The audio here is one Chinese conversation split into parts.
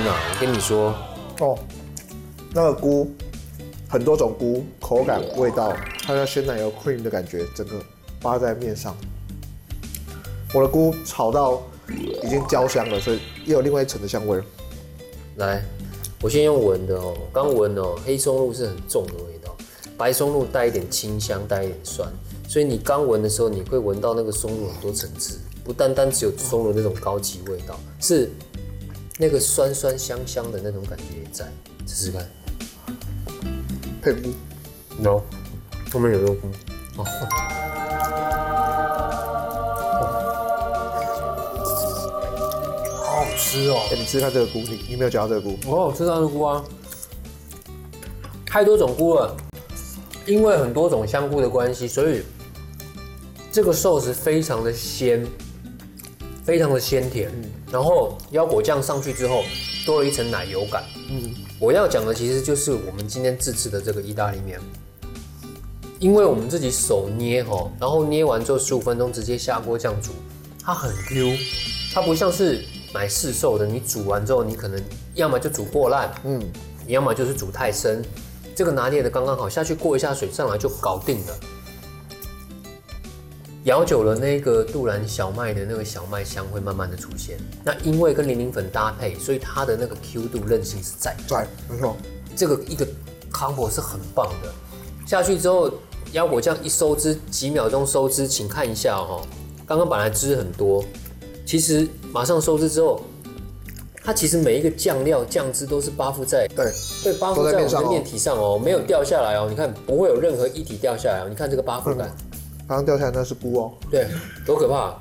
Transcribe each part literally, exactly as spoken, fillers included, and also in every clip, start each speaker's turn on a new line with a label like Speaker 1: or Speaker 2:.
Speaker 1: 啊！我跟你说，
Speaker 2: 哦，那个菇，很多种菇，口感、味道，它的鲜奶油 cream 的感觉，整个扒在面上。我的菇炒到已经焦香了，所以又有另外一层的香味。
Speaker 1: 来，我先用闻的哦，刚闻哦，黑松露是很重的味道，白松露带一点清香，带一点酸，所以你刚闻的时候，你会闻到那个松露很多层次，不单单只有松露那种高级味道，是那个酸酸香香的那种感觉也在。试试看，
Speaker 2: 配菇，
Speaker 1: 有，后面有肉菇，哦。好好吃哦！
Speaker 2: 哎、欸，你吃看这个菇，你你没有嚼到这个菇？
Speaker 1: 哦，吃到这个菇啊，太多种菇了，因为很多种香菇的关系，所以这个寿司非常的鲜，非常的鲜甜。嗯、然后腰果酱上去之后，多了一层奶油感。嗯，我要讲的其实就是我们今天自制的这个意大利面，因为我们自己手捏哈，然后捏完之后十五分钟直接下锅酱煮，它很 Q， 它不像是买市售的，你煮完之后，你可能要么就煮破烂，嗯，你要么就是煮太深，这个拿捏的刚刚好，下去过一下水，上来就搞定了。咬久了，那个杜兰小麦的那个小麦香会慢慢的出现。那因为跟零零粉搭配，所以它的那个 Q 度韧性是在，
Speaker 2: 在，没错。
Speaker 1: 这个一个 combo 是很棒的。下去之后，腰果酱一收汁，几秒钟收汁，请看一下哦。刚刚本来汁很多。其实马上收汁之后，它其实每一个酱料酱汁都是巴附在
Speaker 2: 对
Speaker 1: 对巴附在我们的面体上哦，没有掉下来哦。你看不会有任何一体掉下来哦。你看这个巴附感，
Speaker 2: 刚刚掉下来那是菇哦。
Speaker 1: 对，多可怕！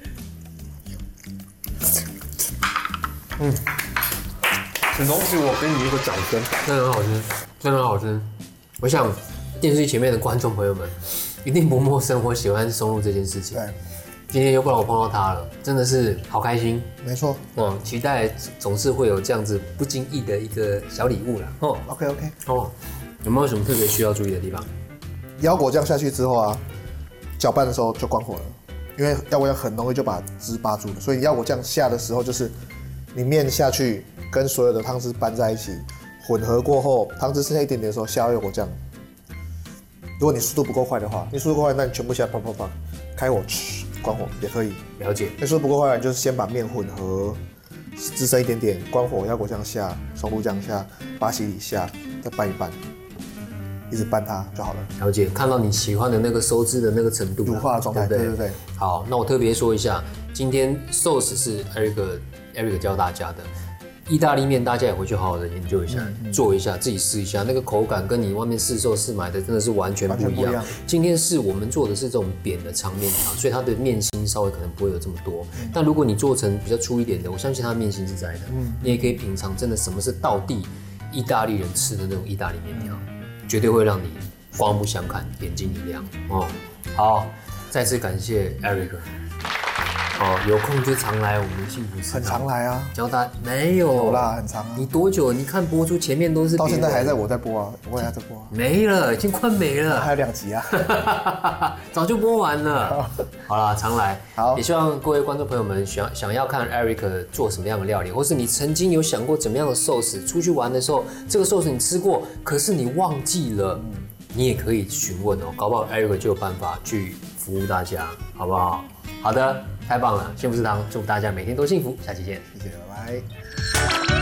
Speaker 1: 嗯，此东西我给你一个掌声，真的很好吃，真的很好吃。我想电视机前面的观众朋友们一定不陌生，我喜欢松露这件事情。
Speaker 2: 对。
Speaker 1: 今天又不让我碰到它了，真的是好开心。
Speaker 2: 没错，
Speaker 1: 嗯，期待总是会有这样子不经意的一个小礼物啦。哦
Speaker 2: ，OK OK。
Speaker 1: 哦，有没有什么特别需要注意的地方？
Speaker 2: 腰果酱下去之后啊，搅拌的时候就关火了，因为腰果酱很容易就把汁扒住了，所以腰果酱下的时候就是你面下去跟所有的汤汁拌在一起，混合过后，汤汁剩下一点点的时候下腰果酱。如果你速度不够快的话，你速度够快，那你全部下啪啪啪，开火吃。关火也可以，
Speaker 1: 了解。
Speaker 2: 那说不够快，就是先把面混合，汁剩一点点，关火，腰果酱下，松露酱下，巴西里下，再拌一拌，一直拌它就好了。
Speaker 1: 了解，看到你喜欢的那个收汁的那个程度，
Speaker 2: 乳化的状态，对对 对, 对。
Speaker 1: 好，那我特别说一下，今天 sauce 是 Eric Eric 教大家的。意大利面大家也回去好好的研究一下，嗯嗯、做一下，自己试一下，那个口感跟你外面市售试买的真的是完全不一样。今天是我们做的是这种扁的长面条，所以它的面心稍微可能不会有这么多。嗯、但如果你做成比较粗一点的，我相信它的面心是在的。嗯，你也可以品尝真的什么是道地意大利人吃的那种意大利面条，绝对会让你刮目相看，眼睛一亮。哦，好，再次感谢 Eric。哦，有空就常来我们幸福食堂。
Speaker 2: 很常来啊，
Speaker 1: 教大家没有
Speaker 2: 有啦，很常啊。
Speaker 1: 你多久？你看播出前面都是
Speaker 2: 到现在还在我在播啊，我也还在播啊。
Speaker 1: 没了，已经快没了。
Speaker 2: 还有两集啊，
Speaker 1: 早就播完了。好啦，常来。
Speaker 2: 好，
Speaker 1: 也希望各位观众朋友们想想要看 Eric 做什么样的料理，或是你曾经有想过怎么样的寿司，出去玩的时候，这个寿司你吃过，可是你忘记了，嗯、你也可以询问哦，搞不好 Eric 就有办法去服务大家，好不好？好的。太棒了，幸福食堂，祝福大家每天都幸福，下期见，
Speaker 2: 谢谢，拜拜。